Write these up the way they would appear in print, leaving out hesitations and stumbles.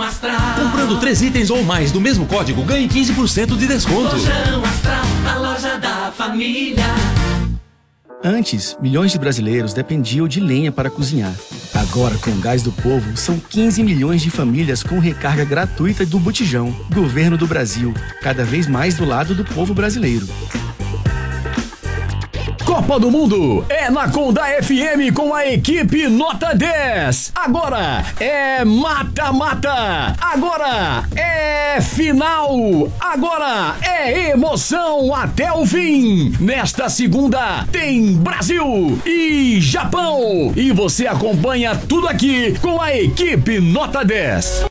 Astral. Comprando 3 itens ou mais do mesmo código, ganhe 15% de desconto. Lojão Astral, a loja da família. Antes, milhões de brasileiros dependiam de lenha para cozinhar. Agora, com o Gás do Povo, são 15 milhões de famílias com recarga gratuita do Botijão. Governo do Brasil, cada vez mais do lado do povo brasileiro. Copa do Mundo é na Conda FM com a equipe Nota 10. Agora é mata-mata. Agora é final. Agora é emoção até o fim. Nesta segunda tem Brasil e Japão. E você acompanha tudo aqui com a equipe Nota 10.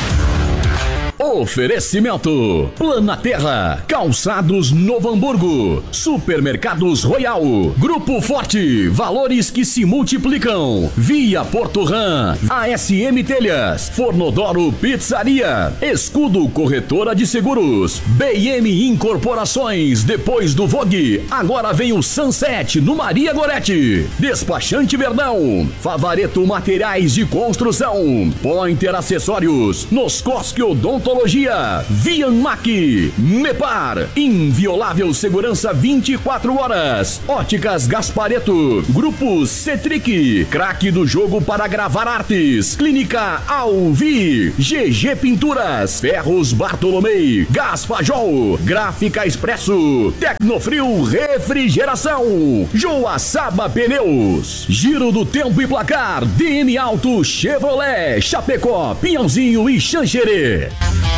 Oferecimento: Planaterra, Calçados Novo Hamburgo, Supermercados Royal, Grupo Forte, valores que se multiplicam, Via Porto Ram, ASM Telhas, Fornodoro Pizzaria, Escudo Corretora de Seguros, BM Incorporações, depois do Vogue, agora vem o Sunset no Maria Gorete, Despachante Verdão, Favareto Materiais de Construção, Pointer Acessórios, Noscosque Odontologia, Vianmac, Mepar, inviolável segurança 24 horas, Óticas Gaspareto, Grupo Cetric, craque do jogo para gravar artes, Clínica Alvi, GG Pinturas, Ferros Bartolomei, Gaspajol, Gráfica Expresso, Tecnofrio Refrigeração, Joaçaba Pneus, Giro do Tempo e Placar, DM Auto Chevrolet, Chapecó, Pinhãozinho e Xanxerê.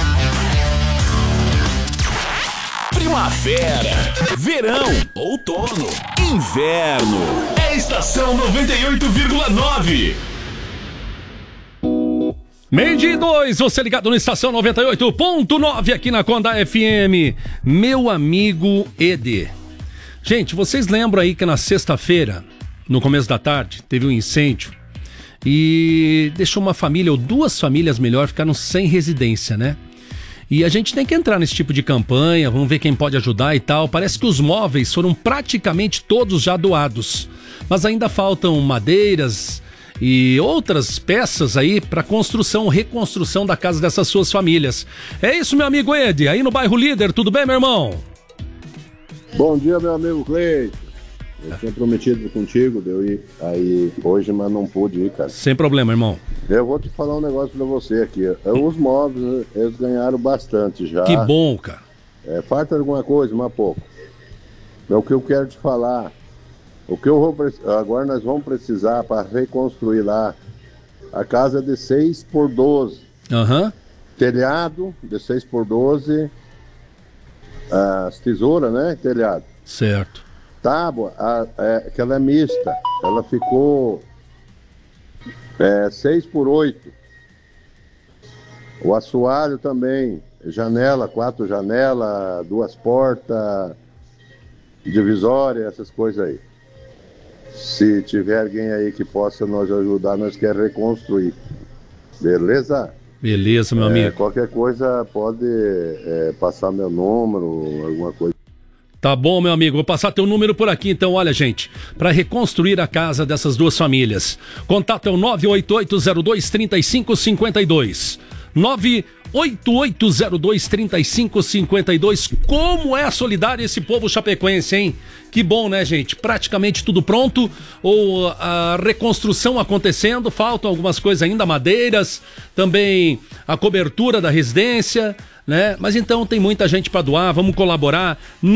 Primavera, verão, outono, inverno. É Estação 98,9. 12:02, você ligado no Estação 98.9 aqui na Conda FM. Meu amigo Ede. Gente, vocês lembram aí que na sexta-feira, no começo da tarde, teve um incêndio e deixou uma família, ou 2 famílias melhor, ficaram sem residência, né? E a gente tem que entrar nesse tipo de campanha, vamos ver quem pode ajudar e tal. Parece que os móveis foram praticamente todos já doados, mas ainda faltam madeiras e outras peças aí para reconstrução da casa dessas suas famílias. É isso, meu amigo Ed, aí no bairro Líder, tudo bem, meu irmão? Bom dia, meu amigo Cleiton. Eu tinha prometido contigo de eu ir aí hoje, mas não pude ir, cara. Sem problema, irmão. Eu vou te falar um negócio pra você aqui. Os móveis, eles ganharam bastante já. Que bom, cara. Falta alguma coisa, mas pouco. É o que eu quero te falar. O que eu vou agora nós vamos precisar para reconstruir lá a casa de 6x12. Aham. Telhado de 6x12. As tesouras, né? Telhado. Certo. Tábua, que ela é mista, ela ficou 6x8. O assoalho também, janela, 4 janelas, 2 portas, divisória, essas coisas aí. Se tiver alguém aí que possa nos ajudar, nós queremos reconstruir. Beleza? Beleza, meu amigo. Qualquer coisa pode passar meu número, alguma coisa. Tá bom, meu amigo, vou passar teu número por aqui, então, olha, gente, para reconstruir a casa dessas 2 famílias. Contato é o 98802-3552. 98802-3552. Como é solidário esse povo chapecoense, hein? Que bom, né, gente? Praticamente tudo pronto, ou a reconstrução acontecendo, faltam algumas coisas ainda, madeiras, também a cobertura da residência, né? Mas então tem muita gente para doar, vamos colaborar.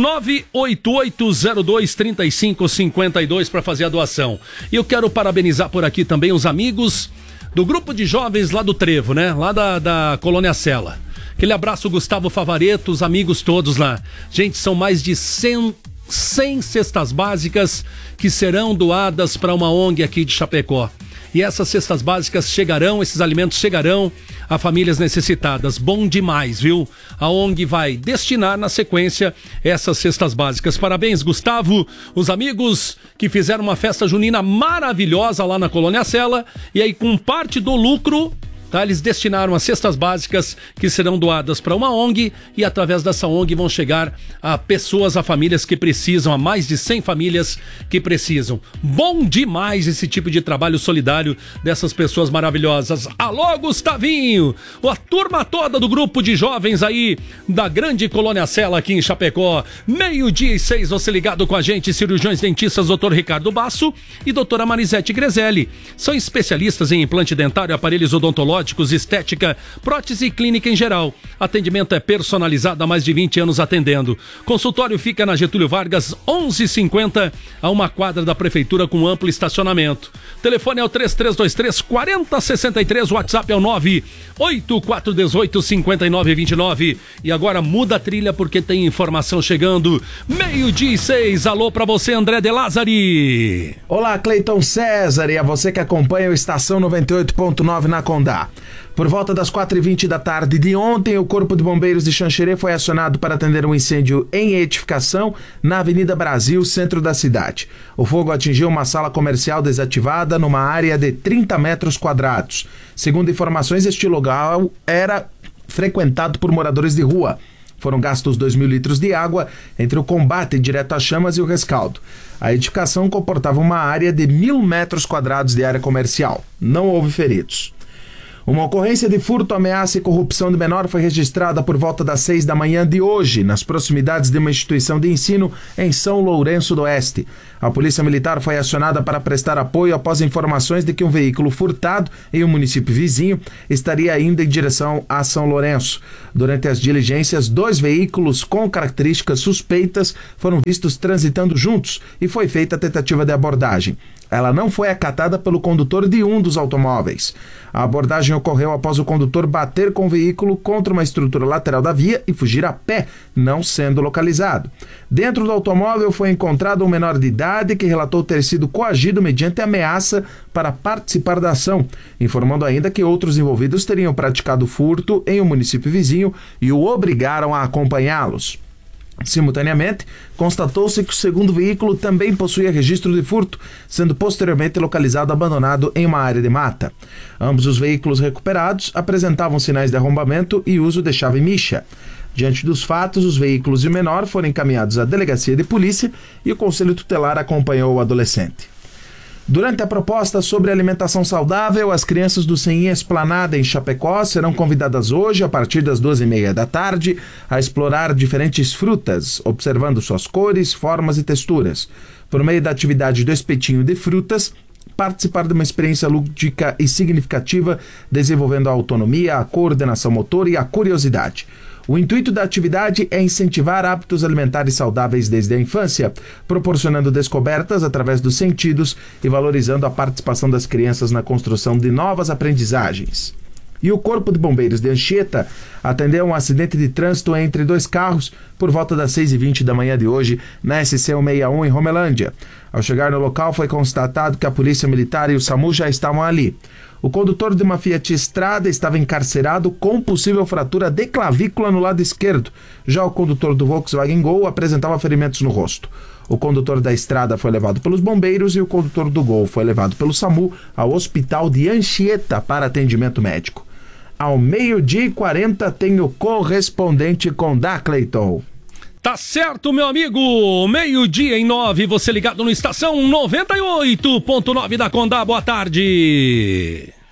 98802-3552 para fazer a doação. E eu quero parabenizar por aqui também os amigos do grupo de jovens lá do Trevo, né? Lá da Colônia Sela. Aquele abraço, Gustavo Favareto, os amigos todos lá. Gente, são mais de 100 cestas básicas que serão doadas para uma ONG aqui de Chapecó. E essas cestas básicas chegarão, esses alimentos chegarão a famílias necessitadas. Bom demais, viu? A ONG vai destinar na sequência essas cestas básicas. Parabéns, Gustavo, os amigos que fizeram uma festa junina maravilhosa lá na Colônia Sela. E aí, com parte do lucro, tá? Eles destinaram as cestas básicas que serão doadas para uma ONG e através dessa ONG vão chegar a pessoas, a famílias que precisam, a mais de 100 famílias que precisam. Bom demais esse tipo de trabalho solidário dessas pessoas maravilhosas. Alô, Gustavinho! A turma toda do grupo de jovens aí da grande Colônia Sela aqui em Chapecó. 12:06, você ligado com a gente, cirurgiões dentistas Dr. Ricardo Basso e doutora Marisete Grezelli. São especialistas em implante dentário, aparelhos odontológicos, estética, prótese e clínica em geral. Atendimento é personalizado há mais de 20 anos atendendo. Consultório fica na Getúlio Vargas, 1150, a uma quadra da prefeitura com amplo estacionamento. Telefone é o 3323-4063, WhatsApp é o 98418-5929. E agora muda a trilha porque tem informação chegando. 12:06, alô pra você, André De Lázari. Olá, Cleiton César e a você que acompanha o Estação 98.9 na Condá. Por volta das 4h20 da tarde de ontem, o Corpo de Bombeiros de Xanxerê foi acionado para atender um incêndio em edificação na Avenida Brasil, centro da cidade. O fogo atingiu uma sala comercial desativada numa área de 30 metros quadrados. Segundo informações, este local era frequentado por moradores de rua. Foram gastos 2.000 litros de água entre o combate direto às chamas e o rescaldo. A edificação comportava uma área de 1.000 metros quadrados de área comercial. Não houve feridos. Uma ocorrência de furto, ameaça e corrupção de menor foi registrada por volta das 6 da manhã de hoje, nas proximidades de uma instituição de ensino em São Lourenço do Oeste. A Polícia Militar foi acionada para prestar apoio após informações de que um veículo furtado em um município vizinho estaria indo em direção a São Lourenço. Durante as diligências, 2 veículos com características suspeitas foram vistos transitando juntos e foi feita a tentativa de abordagem. Ela não foi acatada pelo condutor de um dos automóveis. A abordagem ocorreu após o condutor bater com o veículo contra uma estrutura lateral da via e fugir a pé, não sendo localizado. Dentro do automóvel foi encontrado um menor de idade que relatou ter sido coagido mediante ameaça para participar da ação, informando ainda que outros envolvidos teriam praticado furto em um município vizinho e o obrigaram a acompanhá-los. Simultaneamente, constatou-se que o segundo veículo também possuía registro de furto, sendo posteriormente localizado abandonado em uma área de mata. Ambos os veículos recuperados apresentavam sinais de arrombamento e uso de chave micha. Diante dos fatos, os veículos e o menor foram encaminhados à delegacia de polícia e o Conselho Tutelar acompanhou o adolescente. Durante a proposta sobre alimentação saudável, as crianças do CEIM Esplanada em Chapecó serão convidadas hoje, a partir das 2h30 da tarde, a explorar diferentes frutas, observando suas cores, formas e texturas. Por meio da atividade do espetinho de frutas, participar de uma experiência lúdica e significativa, desenvolvendo a autonomia, a coordenação motora e a curiosidade. O intuito da atividade é incentivar hábitos alimentares saudáveis desde a infância, proporcionando descobertas através dos sentidos e valorizando a participação das crianças na construção de novas aprendizagens. E o Corpo de Bombeiros de Anchieta atendeu um acidente de trânsito entre 2 carros por volta das 6h20 da manhã de hoje na SC-161 em Romelândia. Ao chegar no local foi constatado que a Polícia Militar e o SAMU já estavam ali. O condutor de uma Fiat Strada estava encarcerado com possível fratura de clavícula no lado esquerdo. Já o condutor do Volkswagen Gol apresentava ferimentos no rosto. O condutor da Estrada foi levado pelos bombeiros e o condutor do Gol foi levado pelo SAMU ao Hospital de Anchieta para atendimento médico. Ao 12h40 tem o correspondente Condá, Cleiton. Tá certo, meu amigo. 12:09, você ligado no Estação 98.9 da Condá. Boa tarde.